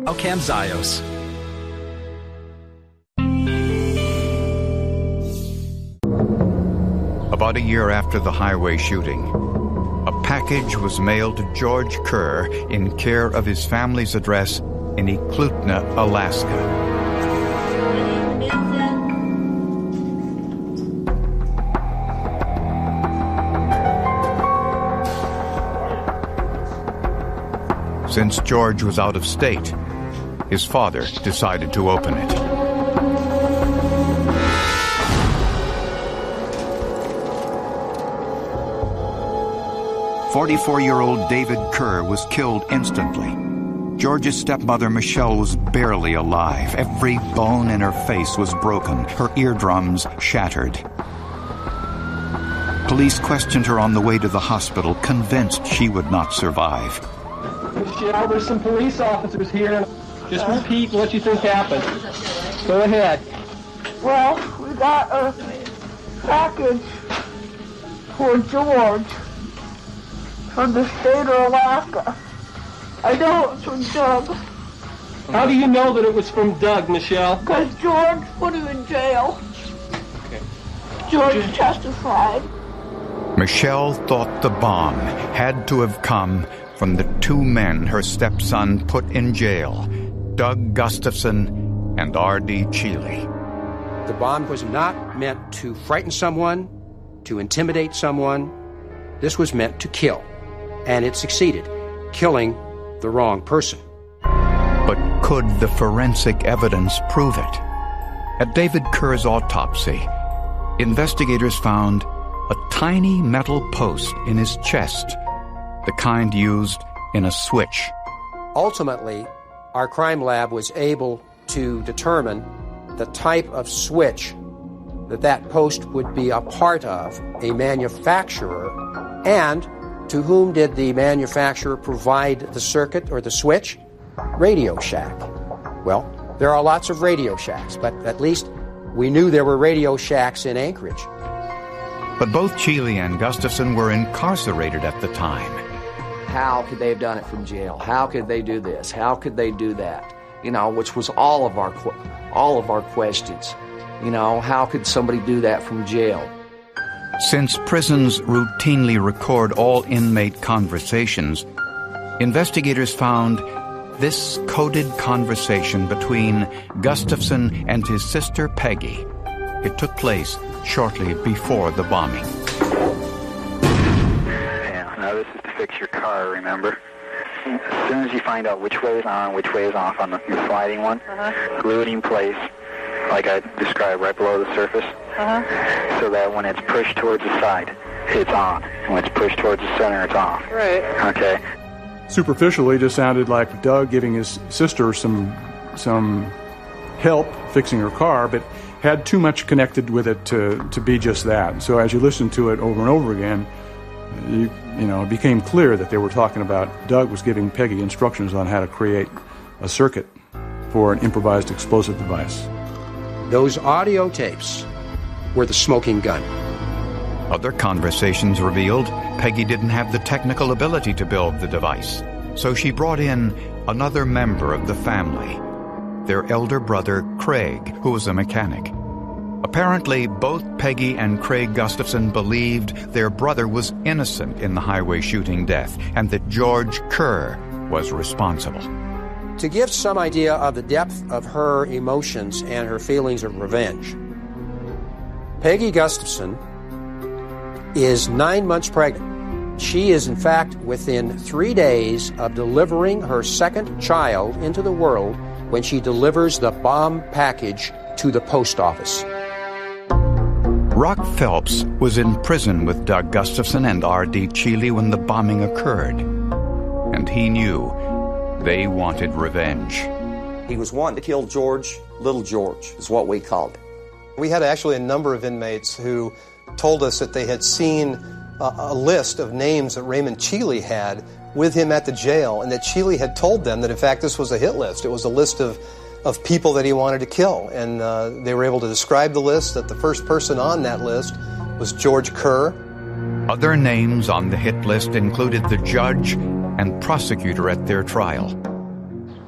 Zios. About a year after the highway shooting, a package was mailed to George Kerr in care of his family's address in Eklutna, Alaska. Since George was out of state, his father decided to open it. "44-year-old David Kerr was killed instantly. George's stepmother, Michelle, was barely alive. Every bone in her face was broken, her eardrums shattered. Police questioned her on the way to the hospital, convinced she would not survive. Michelle, there's some police officers here. Just repeat what you think happened. Go ahead. Well, we got a package for George from the state of Alaska. I know it's from Doug. How do you know that it was from Doug, Michelle? Because George put him in jail. Okay. George testified. Michelle thought the bomb had to have come from the two men her stepson put in jail, Doug Gustafson and R.D. Cheeley. The bomb was not meant to frighten someone, to intimidate someone. This was meant to kill. And it succeeded, killing the wrong person. But could the forensic evidence prove it? At David Kerr's autopsy, investigators found a tiny metal post in his chest, the kind used in a switch. Ultimately, our crime lab was able to determine the type of switch that post would be a part of, a manufacturer, and to whom did the manufacturer provide the circuit or the switch? Radio Shack. Well, there are lots of Radio Shacks, but at least we knew there were Radio Shacks in Anchorage. But both Cheeley and Gustafson were incarcerated at the time. How could they have done it from jail? How could they do this? How could they do that? Which was all of our questions. How could somebody do that from jail? Since prisons routinely record all inmate conversations, investigators found this coded conversation between Gustafson and his sister Peggy. It took place shortly before the bombing. Yeah, now this is to fix your car, remember? As soon as you find out which way is on, which way is off on the sliding one, glue it in place, like I described, right below the surface, so that when it's pushed towards the side, it's on. And when it's pushed towards the center, it's off. Right. Okay. Superficially, it just sounded like Doug giving his sister some help fixing her car, but had too much connected with it to be just that. So as you listen to it over and over again, it became clear that they were talking about Doug was giving Peggy instructions on how to create a circuit for an improvised explosive device. Those audio tapes were the smoking gun. Other conversations revealed Peggy didn't have the technical ability to build the device, so she brought in another member of the family, their elder brother, Craig, who was a mechanic. Apparently, both Peggy and Craig Gustafson believed their brother was innocent in the highway shooting death and that George Kerr was responsible. To give some idea of the depth of her emotions and her feelings of revenge, Peggy Gustafson is 9 months pregnant. She is, in fact, within 3 days of delivering her second child into the world when she delivers the bomb package to the post office. Rock Phelps was in prison with Doug Gustafson and R.D. Cheeley when the bombing occurred, and he knew they wanted revenge. He was wanting to kill George, Little George, is what we called him. We had actually a number of inmates who told us that they had seen a list of names that Raymond Cheeley had with him at the jail, and that Cheeley had told them that, in fact, this was a hit list. It was a list of people that he wanted to kill, and they were able to describe the list, that the first person on that list was George Kerr. Other names on the hit list included the judge and prosecutor at their trial.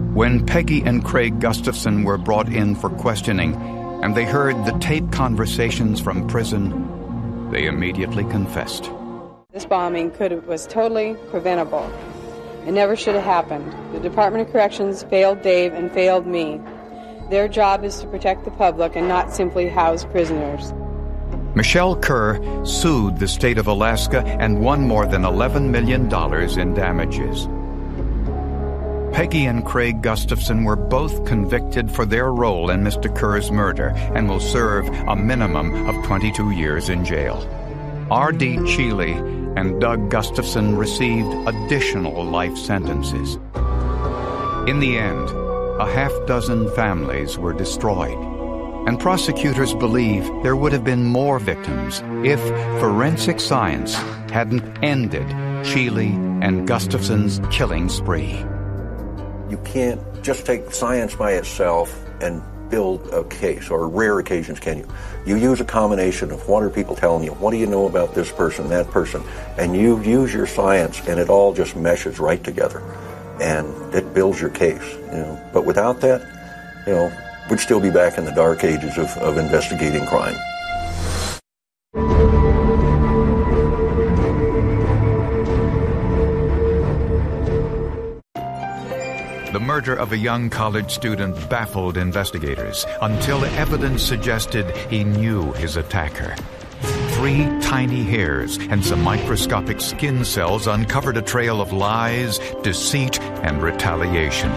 When Peggy and Craig Gustafson were brought in for questioning and they heard the tape conversations from prison, they immediately confessed. This bombing was totally preventable. It never should have happened. The Department of Corrections failed Dave and failed me. Their job is to protect the public and not simply house prisoners. Michelle Kerr sued the state of Alaska and won more than $11 million in damages. Peggy and Craig Gustafson were both convicted for their role in Mr. Kerr's murder and will serve a minimum of 22 years in jail. R.D. Cheeley and Doug Gustafson received additional life sentences. In the end, a half-dozen families were destroyed, and prosecutors believe there would have been more victims if forensic science hadn't ended Cheeley and Gustafson's killing spree. You can't just take science by itself and build a case, or rare occasions can you. You use a combination of what are people telling you, what do you know about this person, that person, and you use your science and it all just meshes right together and it builds your case. But without that, we'd still be back in the dark ages of investigating crime. The murder of a young college student baffled investigators until evidence suggested he knew his attacker. 3 tiny hairs and some microscopic skin cells uncovered a trail of lies, deceit, and retaliation.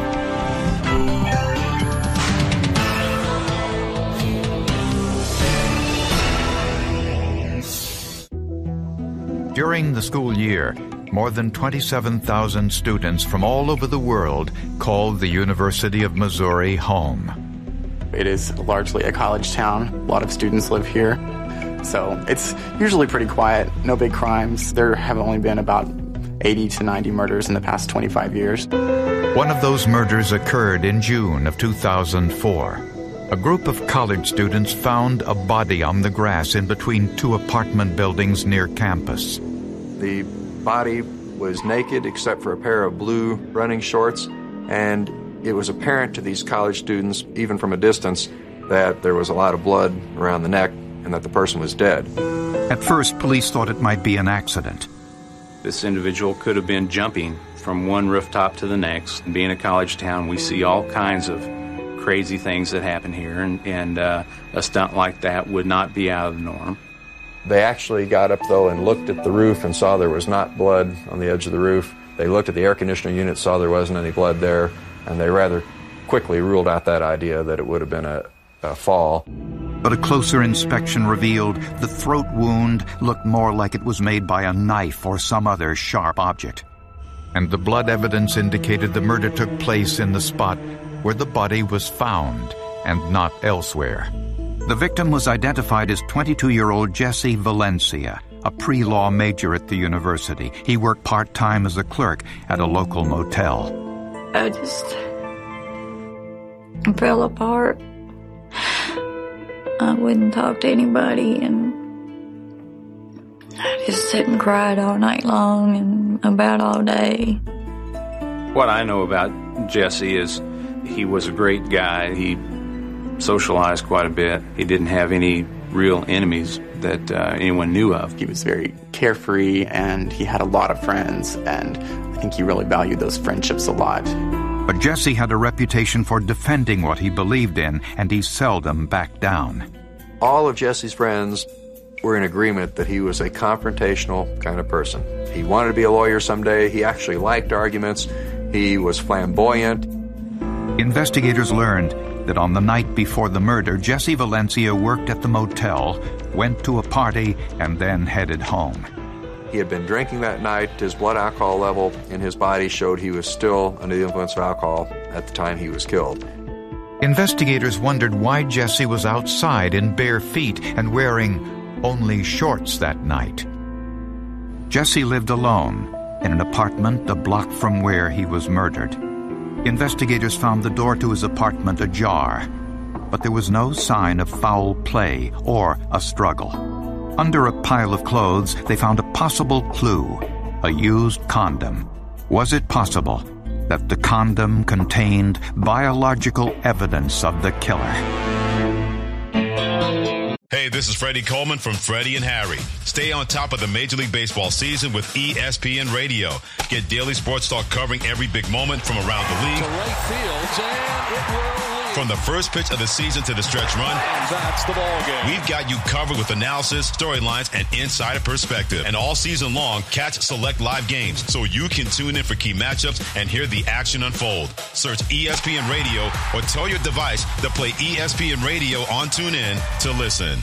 During the school year, more than 27,000 students from all over the world called the University of Missouri home. It is largely a college town. A lot of students live here. So it's usually pretty quiet, no big crimes. There have only been about 80 to 90 murders in the past 25 years. One of those murders occurred in June of 2004. A group of college students found a body on the grass in between 2 apartment buildings near campus. The body was naked except for a pair of blue running shorts, and it was apparent to these college students, even from a distance, that there was a lot of blood around the neck and that the person was dead. At first, police thought it might be an accident. This individual could have been jumping from one rooftop to the next. Being a college town, we see all kinds of crazy things that happen here, and a stunt like that would not be out of the norm. They actually got up, though, and looked at the roof and saw there was not blood on the edge of the roof. They looked at the air conditioning unit, saw there wasn't any blood there, and they rather quickly ruled out that idea that it would have been a fall. But a closer inspection revealed the throat wound looked more like it was made by a knife or some other sharp object. And the blood evidence indicated the murder took place in the spot where the body was found and not elsewhere. The victim was identified as 22-year-old Jesse Valencia, a pre-law major at the university. He worked part-time as a clerk at a local motel. I just fell apart. I wouldn't talk to anybody, and I just sat and cried all night long and about all day. What I know about Jesse is he was a great guy. He socialized quite a bit. He didn't have any real enemies that anyone knew of. He was very carefree, and he had a lot of friends, and I think he really valued those friendships a lot. But Jesse had a reputation for defending what he believed in, and he seldom backed down. All of Jesse's friends were in agreement that he was a confrontational kind of person. He wanted to be a lawyer someday. He actually liked arguments. He was flamboyant. Investigators learned that on the night before the murder, Jesse Valencia worked at the motel, went to a party, and then headed home. He had been drinking that night. His blood alcohol level in his body showed he was still under the influence of alcohol at the time he was killed. Investigators wondered why Jesse was outside in bare feet and wearing only shorts that night. Jesse lived alone in an apartment a block from where he was murdered. Investigators found the door to his apartment ajar, but there was no sign of foul play or a struggle. Under a pile of clothes, they found a possible clue, a used condom. Was it possible that the condom contained biological evidence of the killer. Hey, this is Freddie Coleman from Freddie and Harry. Stay on top of the Major League Baseball season with ESPN Radio. Get daily sports talk covering every big moment from around the league. To right field, and it will lead. From the first pitch of the season to the stretch run, and that's the ball game. We've got you covered with analysis, storylines, and insider perspective. And all season long, catch select live games so you can tune in for key matchups and hear the action unfold. Search ESPN Radio or tell your device to play ESPN Radio on TuneIn to listen.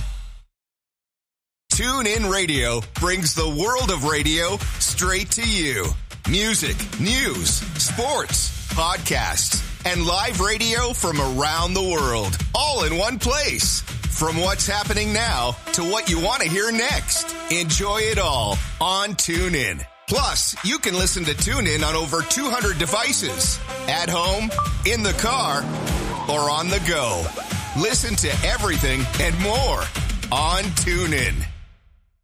TuneIn Radio brings the world of radio straight to you. Music, news, sports, podcasts, and live radio from around the world, all in one place. From what's happening now to what you want to hear next. Enjoy it all on TuneIn. Plus, you can listen to TuneIn on over 200 devices. At home, in the car, or on the go. Listen to everything and more on TuneIn.